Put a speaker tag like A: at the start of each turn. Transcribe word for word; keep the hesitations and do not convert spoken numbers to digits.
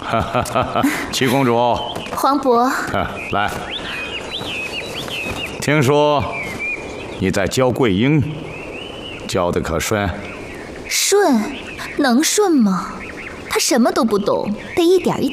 A: 哈哈哈！七公主，
B: 皇伯，
A: 来，听说你在教桂英，教的可顺？
B: 顺，能顺吗？他什么都不懂，得一点一